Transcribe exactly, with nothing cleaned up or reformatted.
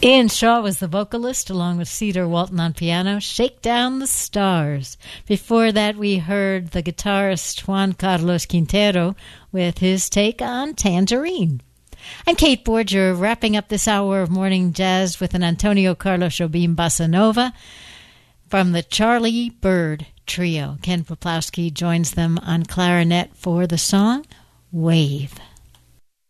Ian Shaw was the vocalist, along with Cedar Walton on piano. Shake Down the Stars. Before that, we heard the guitarist Juan Carlos Quintero with his take on Tangerine. I'm Kate Borger, wrapping up this hour of morning jazz with an Antonio Carlos Jobim bossa nova from the Charlie Byrd Trio. Ken Poplowski joins them on clarinet for the song Wave.